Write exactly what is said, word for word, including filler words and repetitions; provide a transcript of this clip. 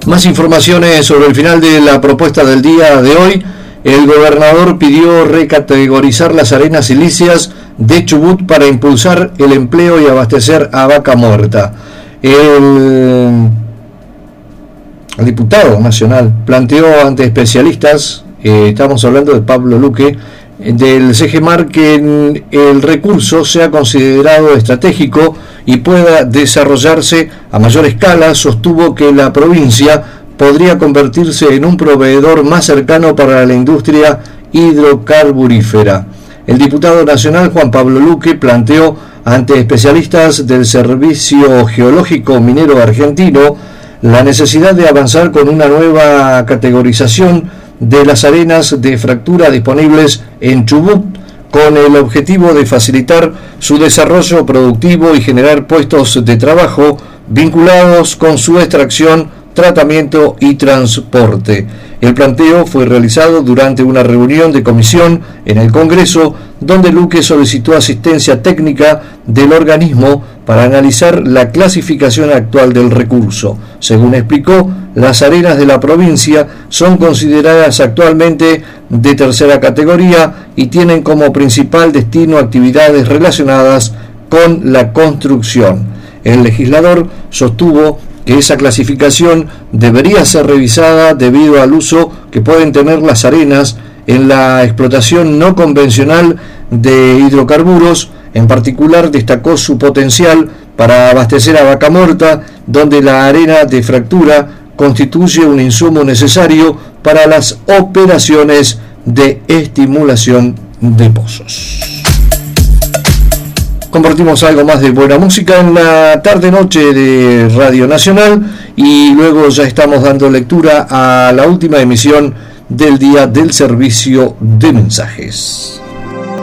Más informaciones sobre el final de la propuesta del día de hoy. El gobernador pidió recategorizar las arenas silíceas de Chubut para impulsar el empleo y abastecer a Vaca Muerta. El, el diputado nacional planteó ante especialistas, eh, estamos hablando de Pablo Luque, del Cejemar, que el recurso sea considerado estratégico y pueda desarrollarse a mayor escala. Sostuvo que la provincia podría convertirse en un proveedor más cercano para la industria hidrocarburífera. El diputado nacional Juan Pablo Luque planteó ante especialistas del Servicio Geológico Minero Argentino la necesidad de avanzar con una nueva categorización de las arenas de fractura disponibles en Chubut, con el objetivo de facilitar su desarrollo productivo y generar puestos de trabajo vinculados con su extracción, tratamiento y transporte. El planteo fue realizado durante una reunión de comisión en el Congreso, donde Luque solicitó asistencia técnica del organismo para analizar la clasificación actual del recurso. Según explicó, las arenas de la provincia son consideradas actualmente de tercera categoría y tienen como principal destino actividades relacionadas con la construcción. El legislador sostuvo que esa clasificación debería ser revisada debido al uso que pueden tener las arenas en la explotación no convencional de hidrocarburos. En particular, destacó su potencial para abastecer a Vaca Muerta, donde la arena de fractura constituye un insumo necesario para las operaciones de estimulación de pozos. Compartimos algo más de buena música en la tarde-noche de Radio Nacional y luego ya estamos dando lectura a la última emisión del día del servicio de mensajes.